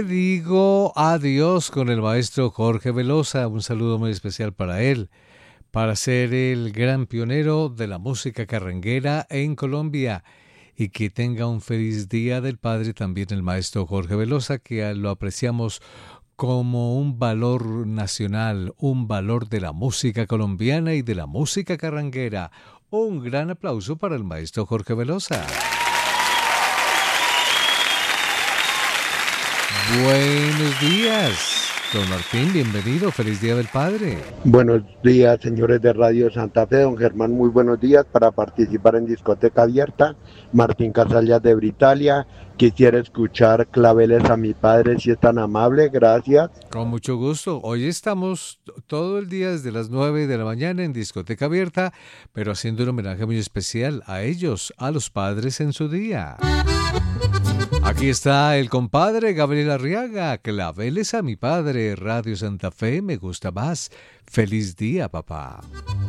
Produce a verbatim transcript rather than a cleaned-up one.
le digo adiós con el maestro Jorge Velosa. Un saludo muy especial para él, para ser el gran pionero de la música carranguera en Colombia. Y que tenga un feliz Día del Padre también el maestro Jorge Velosa, que lo apreciamos como un valor nacional, un valor de la música colombiana y de la música carranguera. Un gran aplauso para el maestro Jorge Velosa. Buenos días, don Martín, bienvenido, feliz Día del Padre. Buenos días, señores de Radio Santa Fe, don Germán, muy buenos días. Para participar en Discoteca Abierta, Martín Casallas de Britalia. Quisiera escuchar Claveles a mi padre, si es tan amable, gracias. Con mucho gusto. Hoy estamos todo el día desde las nueve de la mañana en Discoteca Abierta, pero haciendo un homenaje muy especial a ellos, a los padres en su día. Aquí está el compadre Gabriel Arriaga, Claveles a mi padre, Radio Santa Fe, me gusta más. Feliz día, papá.